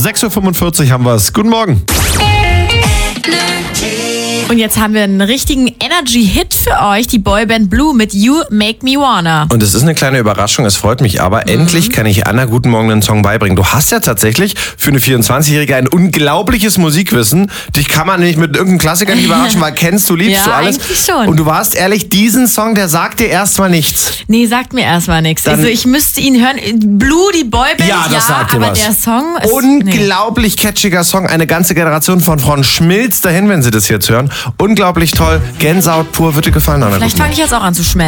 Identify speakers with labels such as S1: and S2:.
S1: 6.45 Uhr haben wir es. Guten Morgen.
S2: Und jetzt haben wir einen richtigen Energy-Hit für euch, die Boyband Blue mit You Make Me Wanna.
S1: Und es ist eine kleine Überraschung, es freut mich aber. Endlich kann ich Anna guten Morgen einen Song beibringen. Du hast ja tatsächlich für eine 24-Jährige ein unglaubliches Musikwissen. Dich kann man nicht mit irgendeinem Klassiker nicht überraschen, weil kennst du, liebst
S2: Ja,
S1: du alles.
S2: eigentlich schon.
S1: Und du warst ehrlich, diesen Song, der sagt dir erstmal nichts.
S2: Nee, sagt mir erstmal nichts.
S1: Dann-
S2: Also ich müsste ihn hören. Blue, die Boyband,
S1: Ja, das sagt dir
S2: aber
S1: was.
S2: der Song ist...
S1: Unglaublich catchiger Song. Eine ganze Generation von Frauen schmilzt dahin, wenn sie das jetzt hören. Unglaublich toll. Gänsehaut pur. Wird dir gefallen, Anna?
S2: Vielleicht
S1: Guten Morgen.
S2: fange ich jetzt auch an zu schmelzen.